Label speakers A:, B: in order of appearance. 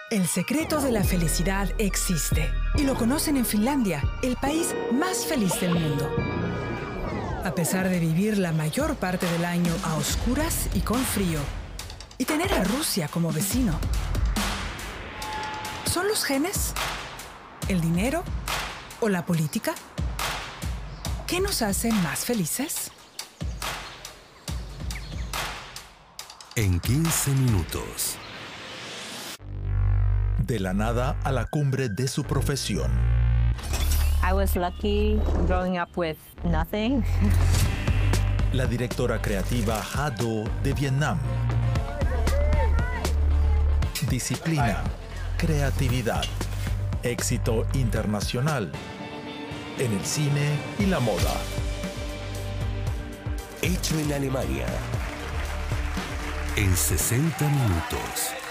A: El secreto de la felicidad existe y lo conocen en Finlandia, el país más feliz del mundo. A pesar de vivir la mayor parte del año a oscuras y con frío, y tener a Rusia como vecino. ¿Son los genes? ¿El dinero? ¿O la política? ¿Qué nos hace más felices?
B: En 15 minutos.
C: De la nada a la cumbre de su profesión.
D: I was lucky growing up with nothing.
C: La directora creativa Ha Do de Vietnam. Disciplina, creatividad, éxito internacional en el cine y la moda.
B: Hecho en Alemania. En 60 minutos.